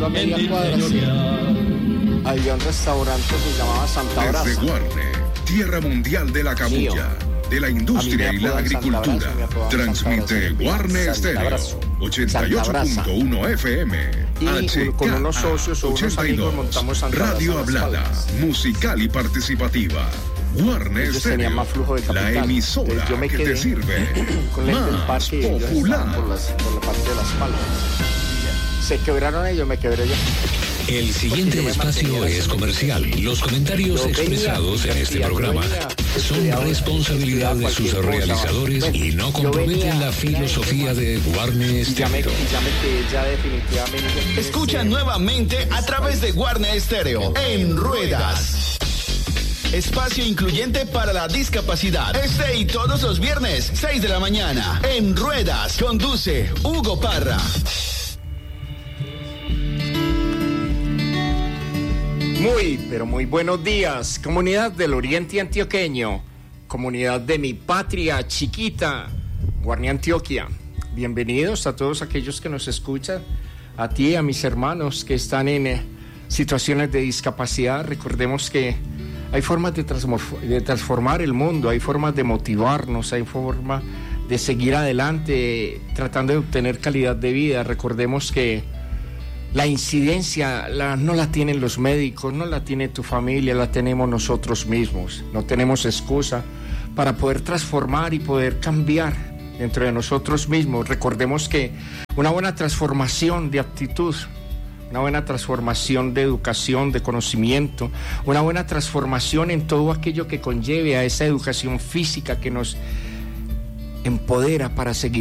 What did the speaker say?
caminando a media cuadra. Había un restaurante que se llamaba Santa Brasa. Desde Guarne, tierra mundial de la cabulla, de la industria y la agricultura, transmite Guarne Estéreo, 88.1 FM, y con unos socios o unos amigos montamos Santa Brasa. Radio Hablada, musical y participativa. Guarne Estéreo, la emisora que te sirve con la del más parque, popular. Por la parte de las palmas. Se quebraron ellos, me quebré yo. El siguiente espacio es comercial. Los comentarios expresados en este programa son responsabilidad de sus realizadores y no comprometen la filosofía de Guarne Estéreo. Ya definitivamente. Escucha nuevamente a través de Guarne Estéreo en Ruedas. Espacio incluyente para la discapacidad. Este y todos los viernes, 6 de la mañana. En Ruedas, conduce Hugo Parra. Pero muy buenos días, comunidad del Oriente Antioqueño, comunidad de mi patria chiquita, Guarne, Antioquia. Bienvenidos a todos aquellos que nos escuchan, a ti, a mis hermanos que están en situaciones de discapacidad. Recordemos que hay formas de transformar el mundo, hay formas de motivarnos, hay formas de seguir adelante tratando de obtener calidad de vida. Recordemos que la incidencia no la tienen los médicos, no la tiene tu familia, la tenemos nosotros mismos. No tenemos excusa para poder transformar y poder cambiar dentro de nosotros mismos. Recordemos que una buena transformación de actitud, una buena transformación de educación, de conocimiento, una buena transformación en todo aquello que conlleve a esa educación física que nos empodera para seguir